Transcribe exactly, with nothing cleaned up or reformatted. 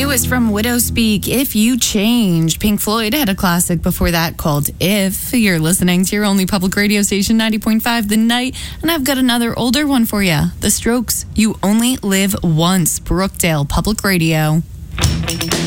newest from Widow Speak, If You Changed. Pink Floyd had a classic before that called If. You're listening to your only public radio station, ninety point five The Night. And I've got another older one for you. The Strokes, You Only Live Once. Brookdale Public Radio.